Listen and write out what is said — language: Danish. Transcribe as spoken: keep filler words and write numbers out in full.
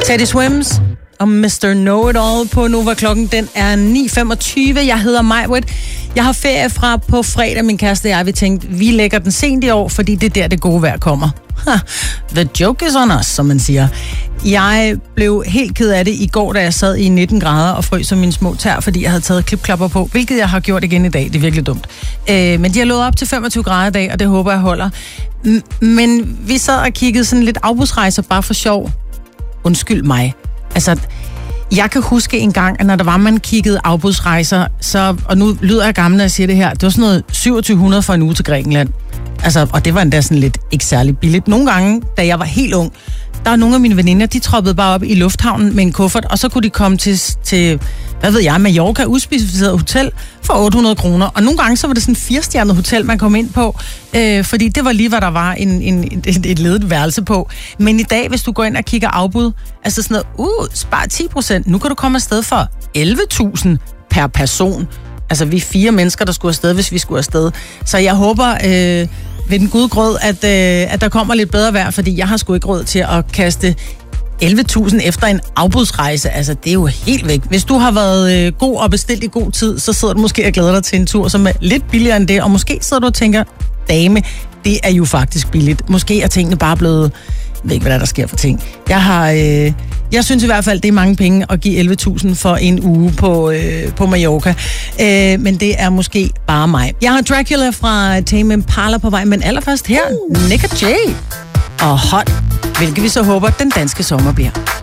Teddy Swims og mister Know-It-All på Nova. Klokken den er ni femogtyve. Jeg hedder Majbrit. Jeg har ferie fra på fredag. Min kæreste og jeg, vi tænkte, vi lægger den sent i år, fordi det er der, det gode vejr kommer. Ha, the joke is on us, som man siger. Jeg blev helt ked af det i går, da jeg sad i nitten grader og frøs som mine små tær, fordi jeg havde taget klipklapper på, hvilket jeg har gjort igen i dag. Det er virkelig dumt. Øh, men de har lovet op til femogtyve grader i dag, og det håber jeg holder. M- men vi sad og kiggede sådan lidt afbudsrejser bare for sjov. Undskyld mig. Altså, jeg kan huske en gang, at når der var, man kiggede afbudsrejser, så, og nu lyder jeg gammel, når jeg siger det her, det var sådan noget syvogtyve hundrede for en uge til Grækenland. Altså, og det var endda sådan lidt ikke særlig billigt. Nogle gange, da jeg var helt ung, der var nogle af mine veninder, de troppede bare op i lufthavnen med en kuffert, og så kunne de komme til, til hvad ved jeg, Mallorca, udspecificeret hotel for otte hundrede kroner. Og nogle gange, så var det sådan et firestjernet hotel, man kom ind på, øh, fordi det var lige, hvad der var en, en, et, et ledet værelse på. Men i dag, hvis du går ind og kigger afbud, altså sådan noget, uh, spar ti procent, nu kan du komme afsted for elleve tusind per person. Altså, vi er fire mennesker, der skulle afsted, hvis vi skulle afsted. Så jeg håber øh, ved den gode grød, at, øh, at der kommer lidt bedre vejr, fordi jeg har sgu ikke råd til at kaste elleve tusind efter en afbudsrejse. Altså, det er jo helt væk. Hvis du har været øh, god og bestilt i god tid, så sidder du måske og glæder dig til en tur, som er lidt billigere end det. Og måske sidder du og tænker, dame, det er jo faktisk billigt. Måske er tingene bare blevet... Jeg ved ikke, hvad der, er, der sker for ting. Jeg har... Øh, jeg synes i hvert fald, det er mange penge at give elleve tusind for en uge på, øh, på Mallorca. Øh, men det er måske bare mig. Jeg har Dracula fra Tame Impala på vej, men allerførst her, uh. Nick og Jay og Hot, hvilket vi så håber, den danske sommer bliver.